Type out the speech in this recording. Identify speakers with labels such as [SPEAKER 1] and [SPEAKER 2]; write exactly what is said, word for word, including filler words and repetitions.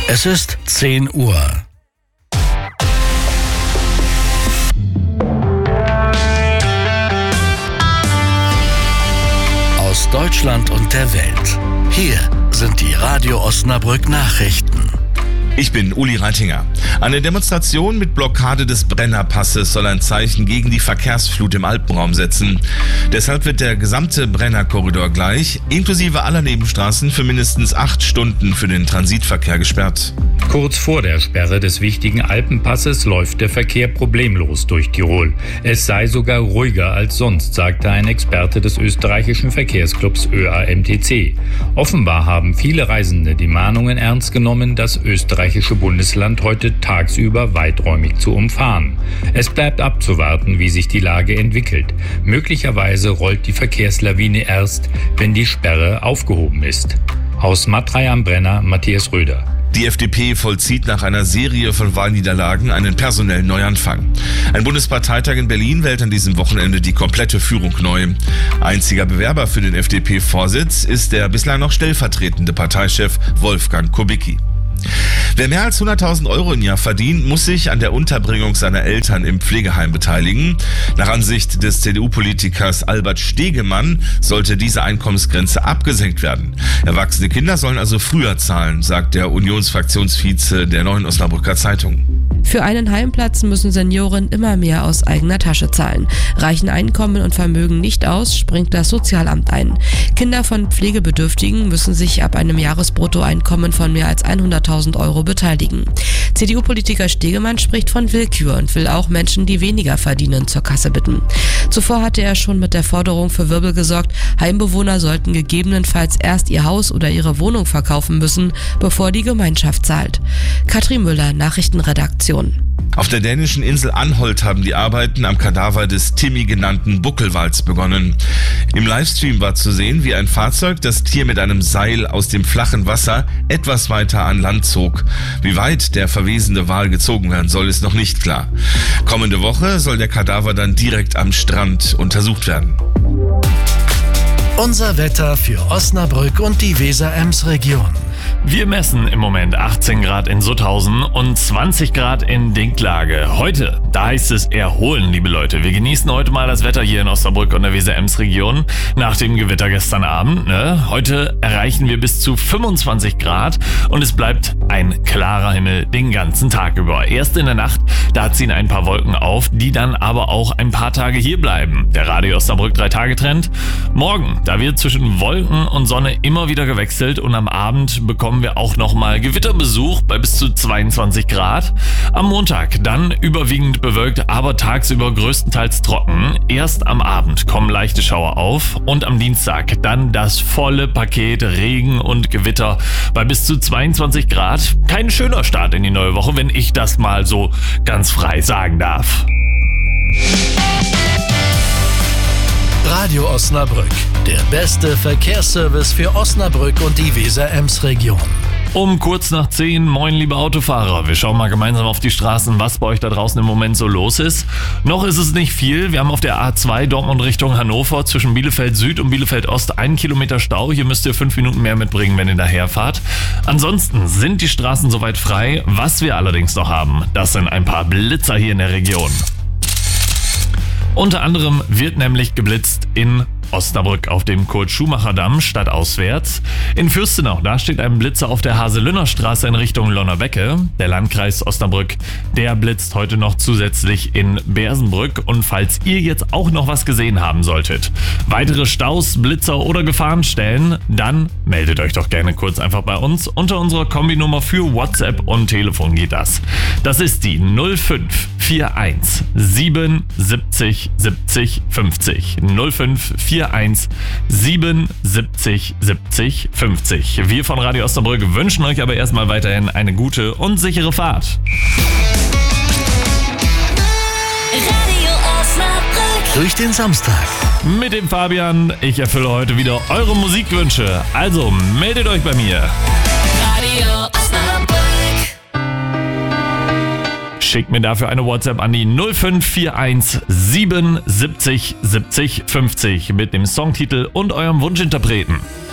[SPEAKER 1] Es ist zehn Uhr. Aus Deutschland und der Welt. Hier sind die Radio Osnabrück Nachrichten.
[SPEAKER 2] Ich bin Uli Reitinger. Eine Demonstration mit Blockade des Brennerpasses soll ein Zeichen gegen die Verkehrsflut im Alpenraum setzen. Deshalb wird der gesamte Brennerkorridor gleich, inklusive aller Nebenstraßen, für mindestens acht Stunden für den Transitverkehr gesperrt.
[SPEAKER 3] Kurz vor der Sperre des wichtigen Alpenpasses läuft der Verkehr problemlos durch Tirol. Es sei sogar ruhiger als sonst, sagte ein Experte des österreichischen Verkehrsclubs Ö A M T C. Offenbar haben viele Reisende die Mahnungen ernst genommen, das österreichische Bundesland heute tagsüber weiträumig zu umfahren. Es bleibt abzuwarten, wie sich die Lage entwickelt. Möglicherweise rollt die Verkehrslawine erst, wenn die Sperre aufgehoben ist. Aus Matrei am Brenner, Matthias Röder.
[SPEAKER 2] Die F D P vollzieht nach einer Serie von Wahlniederlagen einen personellen Neuanfang. Ein Bundesparteitag in Berlin wählt an diesem Wochenende die komplette Führung neu. Einziger Bewerber für den F D P-Vorsitz ist der bislang noch stellvertretende Parteichef Wolfgang Kubicki. Wer mehr als hunderttausend Euro im Jahr verdient, muss sich an der Unterbringung seiner Eltern im Pflegeheim beteiligen. Nach Ansicht des C D U-Politikers Albert Stegemann sollte diese Einkommensgrenze abgesenkt werden. Erwachsene Kinder sollen also früher zahlen, sagt der Unionsfraktionsvize der Neuen Osnabrücker Zeitung.
[SPEAKER 4] Für einen Heimplatz müssen Senioren immer mehr aus eigener Tasche zahlen. Reichen Einkommen und Vermögen nicht aus, springt das Sozialamt ein. Kinder von Pflegebedürftigen müssen sich ab einem Jahresbruttoeinkommen von mehr als hunderttausend Euro beteiligen. C D U-Politiker Stegemann spricht von Willkür und will auch Menschen, die weniger verdienen, zur Kasse bitten. Zuvor hatte er schon mit der Forderung für Wirbel gesorgt, Heimbewohner sollten gegebenenfalls erst ihr Haus oder ihre Wohnung verkaufen müssen, bevor die Gemeinschaft zahlt. Katrin Müller, Nachrichtenredaktion.
[SPEAKER 2] Auf der dänischen Insel Anholt haben die Arbeiten am Kadaver des Timmy genannten Buckelwals begonnen. Im Livestream war zu sehen, wie ein Fahrzeug das Tier mit einem Seil aus dem flachen Wasser etwas weiter an Land zog. Wie weit der verwesende Wal gezogen werden soll, ist noch nicht klar. Kommende Woche soll der Kadaver dann direkt am Strand untersucht werden.
[SPEAKER 1] Unser Wetter für Osnabrück und die Weser-Ems-Region.
[SPEAKER 5] Wir messen im Moment achtzehn Grad in Sutthausen und zwanzig Grad in Dinklage. Heute, da heißt es erholen, liebe Leute. Wir genießen heute mal das Wetter hier in Osnabrück und der Weser-Ems-Region nach dem Gewitter gestern Abend. Ne? Heute erreichen wir bis zu fünfundzwanzig Grad und es bleibt ein klarer Himmel den ganzen Tag über. Erst in der Nacht, da ziehen ein paar Wolken auf, die dann aber auch ein paar Tage hier bleiben. Der Radio Osnabrück drei-Tage-Trend. Morgen, da wird zwischen Wolken und Sonne immer wieder gewechselt und am Abend bekommen wir auch nochmal Gewitterbesuch bei bis zu zweiundzwanzig Grad. Am Montag dann überwiegend bewölkt, aber tagsüber größtenteils trocken. Erst am Abend kommen leichte Schauer auf und am Dienstag dann das volle Paket Regen und Gewitter bei bis zu zweiundzwanzig Grad. Kein schöner Start in die neue Woche, wenn ich das mal so ganz frei sagen darf.
[SPEAKER 1] Radio Osnabrück, der beste Verkehrsservice für Osnabrück und die Weser-Ems-Region.
[SPEAKER 5] Um kurz nach zehn, moin liebe Autofahrer. Wir schauen mal gemeinsam auf die Straßen, was bei euch da draußen im Moment so los ist. Noch ist es nicht viel. Wir haben auf der A zwei Dortmund Richtung Hannover zwischen Bielefeld Süd und Bielefeld Ost einen Kilometer Stau. Hier müsst ihr fünf Minuten mehr mitbringen, wenn ihr daherfahrt. Ansonsten sind die Straßen soweit frei. Was wir allerdings noch haben, das sind ein paar Blitzer hier in der Region. Unter anderem wird nämlich geblitzt in Osnabrück auf dem Kurt-Schumacher-Damm stadtauswärts. In Fürstenau, da steht ein Blitzer auf der Haselünner-Straße in Richtung Lonnerbecke. Der Landkreis Osnabrück, der blitzt heute noch zusätzlich in Bersenbrück. Und falls ihr jetzt auch noch was gesehen haben solltet, weitere Staus, Blitzer oder Gefahrenstellen, dann meldet euch doch gerne kurz einfach bei uns. Unter unserer Kombinummer für WhatsApp und Telefon geht das. Das ist die null fünf vier eins sieben siebzig siebzig fünfzig. null fünf vier eins sieben siebzig siebzig fünfzig. Wir von Radio Osnabrück wünschen euch aber erstmal weiterhin eine gute und sichere Fahrt.
[SPEAKER 6] Radio Osnabrück.
[SPEAKER 1] Durch den Samstag.
[SPEAKER 5] Mit dem Fabian. Ich erfülle heute wieder eure Musikwünsche. Also meldet euch bei mir.
[SPEAKER 6] Radio Osnabrück.
[SPEAKER 5] Schickt mir dafür eine WhatsApp an die null fünf vier eins sieben siebzig siebzig fünfzig mit dem Songtitel und eurem Wunschinterpreten.